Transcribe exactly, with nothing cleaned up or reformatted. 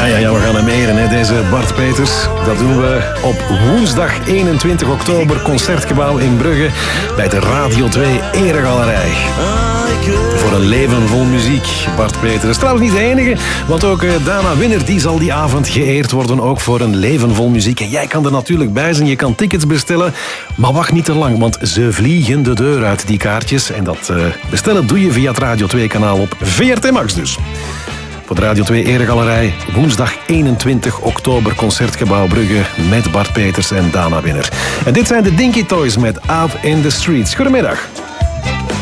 Ja, ja, ja, we gaan hem eren, hè, deze Bart Peters. Dat doen we op woensdag eenentwintig oktober, Concertgebouw in Brugge, bij de Radio twee Eregalerij. Voor een leven vol muziek, Bart Peters. Is trouwens niet de enige, want ook Dana Winner die zal die avond geëerd worden, ook voor een leven vol muziek. En jij kan er natuurlijk bij zijn, je kan tickets bestellen, maar wacht niet te lang, want ze vliegen de deur uit, die kaartjes. En dat uh, bestellen doe je via het Radio twee kanaal op V R T Max dus. Voor de Radio twee Eregalerij, woensdag eenentwintig oktober, Concertgebouw Brugge met Bart Peters en Dana Winner. En dit zijn de Dinky Toys met Out in the Streets. Goedemiddag.